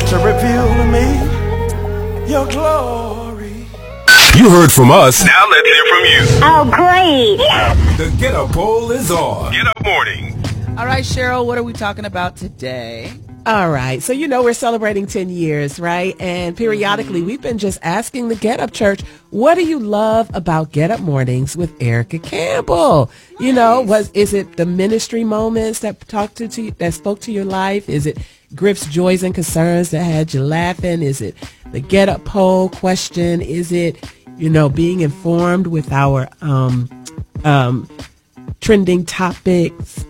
to reveal to me your glory. You heard from us. Now let's hear from you. Oh, great. The Get Up poll is on. Get Up Morning. All right, Cheryl, what are we talking about today? All right. So, we're celebrating 10 years, right? And periodically, we've been just asking the Get Up Church, what do you love about Get Up Mornings with Erica Campbell? Nice. Is it the ministry moments that that spoke to your life? Is it Griff's joys and concerns that had you laughing? Is it the Get Up poll question? Is it, being informed with our trending topics?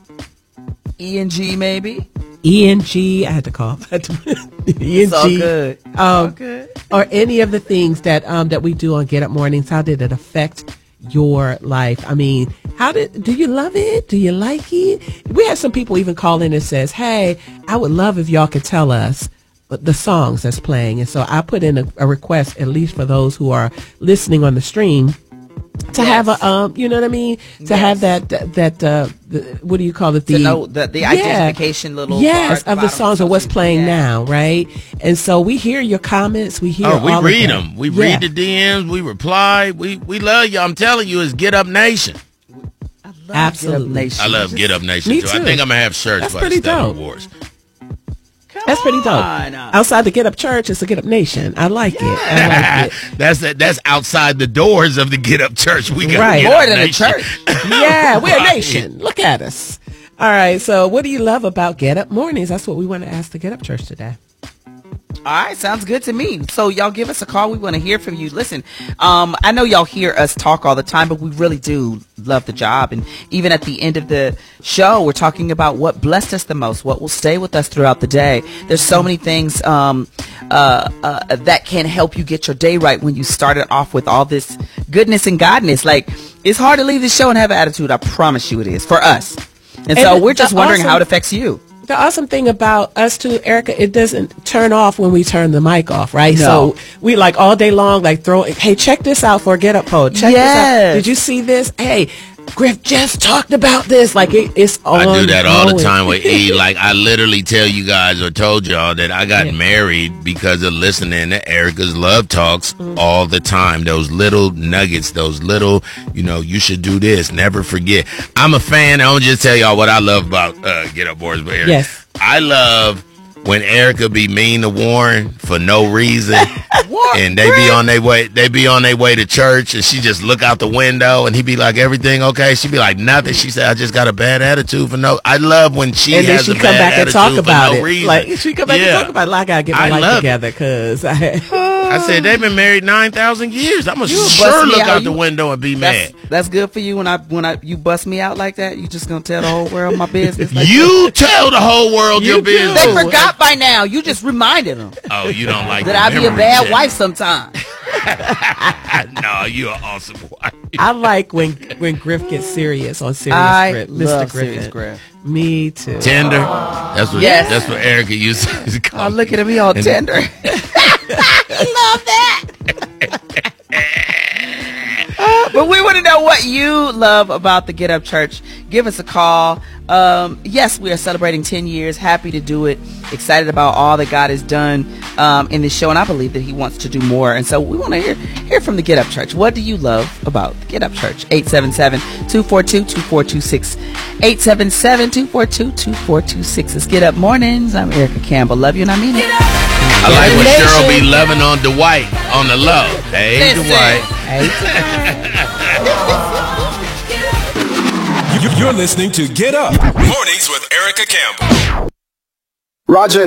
E&G, maybe? E&G, I had to call. E&G. It's all good. All good. Or any of the things that we do on Get Up Mornings. How did it affect your life? I mean, do you love it? Do you like it? We had some people even call in and says, hey, I would love if y'all could tell us the songs that's playing. And so I put in a request, at least for those who are listening on the stream, to have a, you know what I mean? To have that what do you call it? To know the identification little part of the songs of what's playing now, right? And so we hear your comments. We hear we read them. We read the DMs. We reply. We love you. I'm telling you, it's Get Up Nation. Absolutely. I love Get Up Nation. Me too. too. I think I'm going to have shirts That's by pretty the Star dope. Wars. That's pretty dope. Outside the Get Up Church, it's a Get Up Nation. I like it. I like it. That's outside the doors of the Get Up Church. We got right. More than a church. Yeah, we're a nation. Look at us. All right. So what do you love about Get Up Mornings? That's what we want to ask the Get Up Church today. All right, sounds good to me. So y'all give us a call. We want to hear from you. Listen, I know y'all hear us talk all the time, but we really do love the job. And even at the end of the show, we're talking about what blessed us the most, what will stay with us throughout the day. There's so many things that can help you get your day right when you started off with all this goodness and godness. Like, it's hard to leave the show and have an attitude. I promise you it is for us. And so we're just wondering how it affects you. The awesome thing about us too, Erica, it doesn't turn off when we turn the mic off, right? No. So we like all day long, like hey, check this out for a Get Up poll. Check this out. Did you see this? Hey, Griff just talked about this. Like it's all. I do that all the time with E. Like I literally tell you guys or told y'all that I got married because of listening to Erica's Love Talks all the time. Those little nuggets, those little, you should do this. Never forget. I'm a fan. I'm gonna just tell y'all what I love about Get Up Boys with Erica. Yes. I love when Erica be mean to Warren for no reason, and they be on their way to church, and she just look out the window, and he be like, everything okay? She be like, nothing. She said, I just got a bad attitude for no. I love when she has a bad attitude for no reason. Like she come back and talk about it. Like, I gotta get my life together because I said they've been married 9,000 years. I'm gonna sure look out the window and be mad. That's good for you when you bust me out like that. You just gonna tell the whole world my business. Like you tell the whole world your business. They forgot by now. You just reminded them. Oh, you don't like that I be a bad wife sometimes. No, you're an awesome wife. I like when Griff gets serious on Serious Griff. Mr. Griffin. Griff. Me too. Tender. That's what Erica used to call. I'm looking at me all tender. I love that. But we want to know what you love about the Get Up Church. Give us a call. Yes, we are celebrating 10 years. Happy to do it. Excited about all that God has done in this show. And I believe that he wants to do more. And so we want to hear from the Get Up Church. What do you love about the Get Up Church? 877-242-2426. 877-242-2426. It's Get Up Mornings. I'm Erica Campbell. Love you and I mean it. I like when Cheryl be loving on Dwight on the low. Hey, Dwight. You're listening to Get Up Mornings with Erica Campbell. Roger.